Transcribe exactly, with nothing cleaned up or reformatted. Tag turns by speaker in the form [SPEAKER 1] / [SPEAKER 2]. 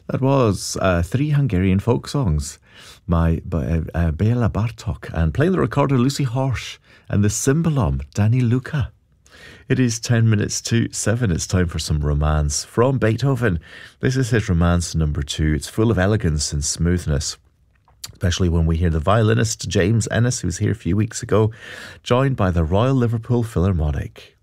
[SPEAKER 1] That was uh, three Hungarian folk songs by, by uh, uh, Béla Bartók, and playing the recorder Lucy Horsch, and the cymbalom Danny Luca. It is ten minutes to seven. It's time for some romance from Beethoven. This is his Romance number two. It's full of elegance and smoothness, especially when we hear the violinist James Ennis, who was here a few weeks ago, joined by the Royal Liverpool Philharmonic.